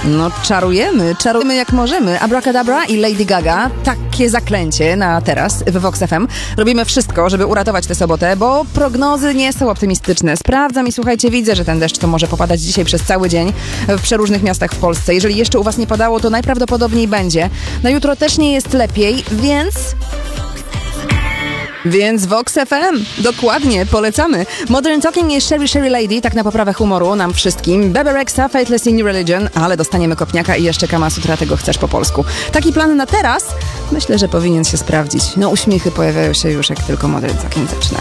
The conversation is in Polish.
No czarujemy jak możemy. Abracadabra i Lady Gaga, takie zaklęcie na teraz w Vox FM. Robimy wszystko, żeby uratować tę sobotę, bo prognozy nie są optymistyczne. Sprawdzam i słuchajcie, widzę, że ten deszcz to może popadać dzisiaj przez cały dzień w przeróżnych miastach w Polsce. Jeżeli jeszcze u was nie padało, to najprawdopodobniej będzie. Na jutro też nie jest lepiej, Więc Vox FM, dokładnie, polecamy. Modern Talking jest Sherry Lady, tak na poprawę humoru nam wszystkim. Bebe Rexha, Faithless in New Religion, ale dostaniemy kopniaka i jeszcze Kama Sutra, tego chcesz po polsku. Taki plan na teraz, myślę, że powinien się sprawdzić. No uśmiechy pojawiają się już, jak tylko Modern Talking zaczyna.